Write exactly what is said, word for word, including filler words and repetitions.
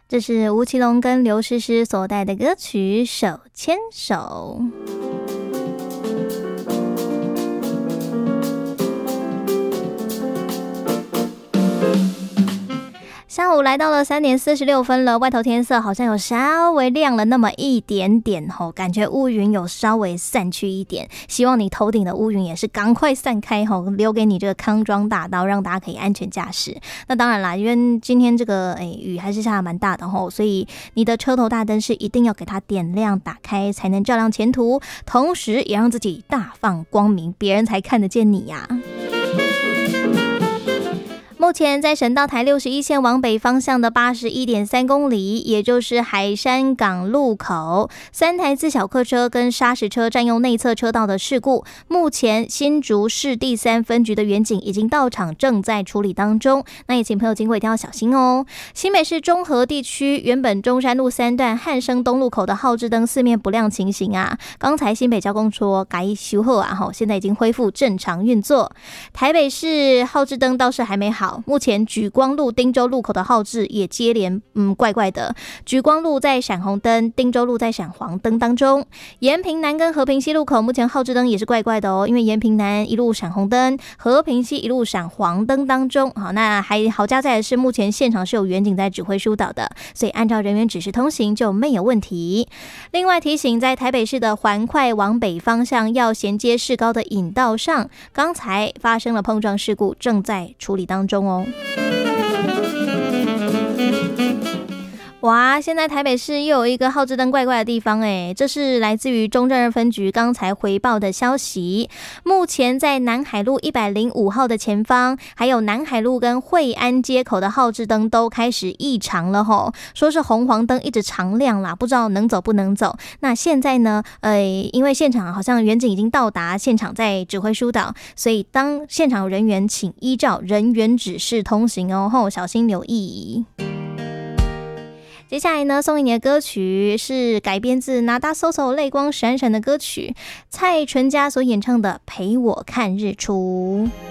这是吴奇隆跟刘诗诗所带的歌曲《手牵手》。下午来到了三点四十六分了，外头天色好像有稍微亮了那么一点点吼，感觉乌云有稍微散去一点，希望你头顶的乌云也是赶快散开吼，留给你这个康庄大道，让大家可以安全驾驶。那当然啦，因为今天这个诶雨还是下得蛮大的吼，所以你的车头大灯是一定要给它点亮打开，才能照亮前途，同时也让自己大放光明，别人才看得见你呀。目前在省道台六十一线往北方向的 八十一点三公里，也就是海山港路口，三台自小客车跟砂石车占用内侧车道的事故，目前新竹市第三分局的员警已经到场，正在处理当中。那也请朋友经过一定要小心哦。新北市中和地区原本中山路三段汉生东路口的号志灯四面不亮情形啊，刚才新北交工说改修后啊，现在已经恢复正常运作。台北市号志灯倒是还没好。目前莒光路汀州路口的号志也接连嗯怪怪的，莒光路在闪红灯，汀州路在闪黄灯当中。延平南跟和平西路口目前号志灯也是怪怪的哦，因为延平南一路闪红灯，和平西一路闪黄灯当中。好，那还好加在的是目前现场是有员警在指挥疏导的，所以按照人员指示通行就没有问题。另外提醒，在台北市的环快往北方向要衔接市高的引道上，刚才发生了碰撞事故，正在处理当中哦。哇，现在台北市又有一个号志灯怪怪的地方诶，这是来自于中正二分局刚才回报的消息。目前在南海路一百零五号的前方，还有南海路跟惠安街口的号志灯都开始异常了吼，说是红黄灯一直常亮啦，不知道能走不能走。那现在呢，呃，因为现场好像员警已经到达现场在指挥疏导，所以当现场人员请依照人员指示通行哦，吼，小心留意。接下来呢，送给你的歌曲是改编自拿大 Soso 泪光闪闪的歌曲，蔡淳佳所演唱的《陪我看日出》。